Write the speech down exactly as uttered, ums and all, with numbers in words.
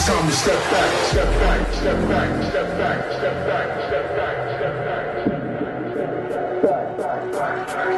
time to step back, step back, step back, step back, step back, step back, step back, step back, step back, back, back, back.